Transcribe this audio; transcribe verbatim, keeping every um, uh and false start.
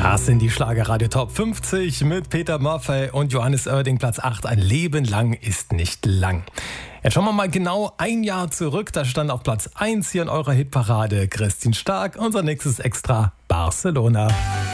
Das sind die Schlagerradio Top fünfzig mit Peter Maffay und Johannes Oerding, Platz acht. Ein Leben lang ist nicht lang. Jetzt schauen wir mal genau ein Jahr zurück. Da stand auf Platz eins hier in eurer Hitparade Christian Stark. Unser nächstes Extra Barcelona.